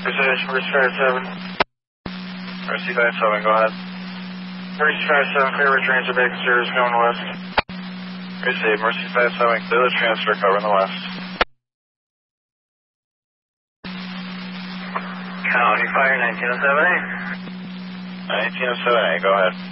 Mercy 57. Mercy 57, go ahead. Mercy 57, clear with transfer Bacon Service going west. Receive, Mercy 57, clear the transfer, cover in the west. County Fire 1907A. 1907A, go ahead.